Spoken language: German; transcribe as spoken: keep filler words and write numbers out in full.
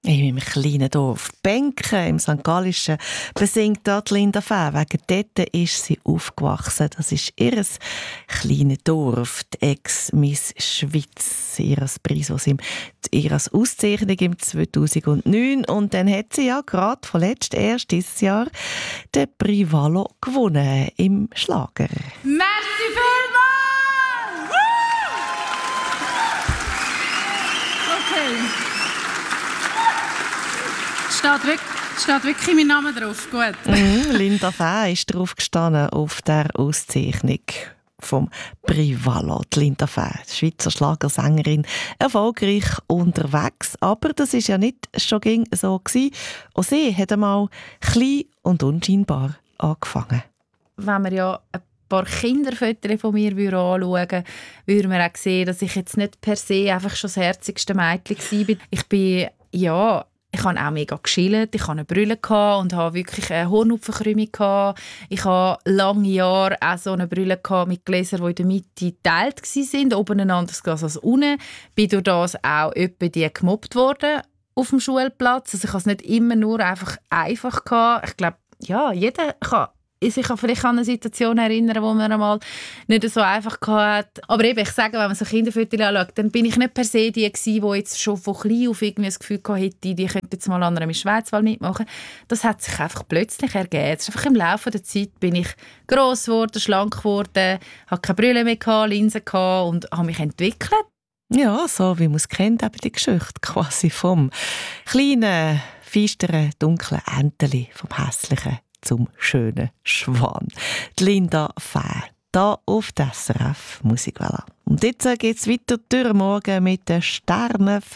In meinem kleinen Dorf Benken im Sankt Gallischen besingt dort Linda Fäh. Wegen dort ist sie aufgewachsen. Das ist ihr kleines Dorf, die Ex-Miss Schweiz. Ihr Preis, was sie ihr Auszeichnung im zweitausendneun. Und dann hat sie ja gerade vorletzt erst dieses Jahr den Prix Valo gewonnen im Schlager. Merci vielmals! Okay. Steht wirklich, steht wirklich mein Name drauf. Gut. Mm, Linda Fäh ist drauf gestanden auf der Auszeichnung vom Prix Valo. Die Linda Fäh, Schweizer Schlagersängerin, erfolgreich unterwegs. Aber das ist ja nicht schon so gewesen. Auch sie hat einmal klein und unscheinbar angefangen. Wenn wir ja ein paar Kinderfotos von mir anschauen würden, würden wir auch sehen, dass ich jetzt nicht per se einfach schon das herzigste Mädchen war. Ich bin, ja... Ich habe auch mega geschillt, ich hatte eine Brille und hatte wirklich eine Hornhautverkrümmung. Ich hatte lange Jahre auch so eine Brille mit Gläsern, die in der Mitte geteilt waren, oben ein anderes Glas als unten. Ich bin durch das auch etwa die gemobbt worden auf dem Schulplatz. Also ich hatte es nicht immer nur einfach einfach gehabt. Ich glaube, ja, jeder kann sich vielleicht an eine Situation erinnern, wo man einmal nicht so einfach hatte. Aber eben, ich sage, wenn man so Kinderfotos anschaut, dann bin ich nicht per se die gewesen, die jetzt schon von klein auf irgendwie das Gefühl hatte, die könnte jetzt mal an einer Schweizwahl mitmachen. Das hat sich einfach plötzlich ergeben. Einfach im Laufe der Zeit bin ich gross geworden, schlank geworden, hatte keine Brille mehr gehabt, Linsen gehabt und habe mich entwickelt. Ja, so wie man es kennt, eben die Geschichte quasi vom kleinen, feisteren, dunklen Enteli, vom hässlichen zum schönen Schwan. Die Linda Fäh, hier auf der S R F Musikwelle. Und jetzt geht es weiter durch morgen mit den Sternen